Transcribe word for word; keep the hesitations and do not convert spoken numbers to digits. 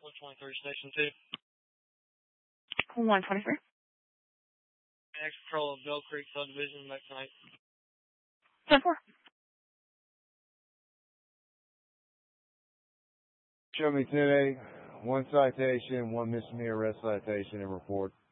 one twenty-three, Station two. one twenty-three. Next patrol of Bell Creek Subdivision next night. ten four. Show me today, one citation, one misdemeanor arrest citation, and report.